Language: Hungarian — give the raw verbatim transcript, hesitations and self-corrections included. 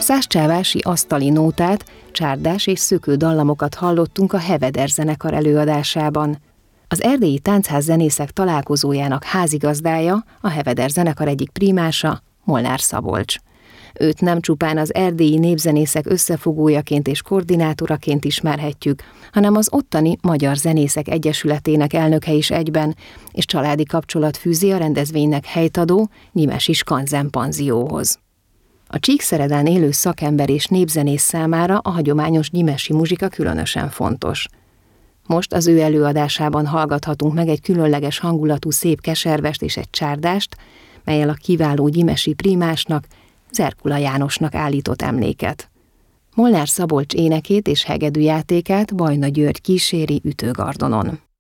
Százcsávási asztali nótát, csárdás és szökő dallamokat hallottunk a Heveder zenekar előadásában. Az Erdélyi Táncház zenészek találkozójának házigazdája, a Heveder zenekar egyik primása, Molnár Szabolcs. Őt nem csupán az erdélyi népzenészek összefogójaként és koordinátoraként ismerhetjük, hanem az ottani Magyar Zenészek Egyesületének elnöke is egyben, és családi kapcsolat fűzi a rendezvénynek helytadó Nyimesi Skanzen-panzióhoz. A Csíkszereden élő szakember és népzenész számára a hagyományos nyimesi muzsika különösen fontos. Most az ő előadásában hallgathatunk meg egy különleges hangulatú szép keservest és egy csárdást, mellyel a kiváló nyimesi primásnak, Zerkula Jánosnak állított emléket. Molnár Szabolcs énekét és hegedűjátékát Bajna György kíséri ütőgardonon.